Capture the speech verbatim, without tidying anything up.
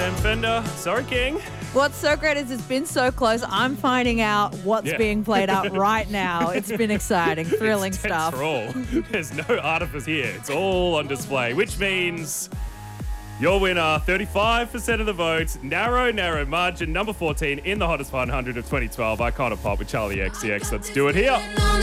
Sam Fender. Sorry, King. What's so great is it's been so close. I'm finding out what's Yeah. being played out right now. It's been exciting, thrilling It's stuff. For all. There's no artifice here. It's all on display, which means your winner, thirty-five percent of the votes, narrow, narrow margin, number fourteen in the hottest one hundred of twenty twelve, Icona Pop with Charlie X C X. Let's do it here.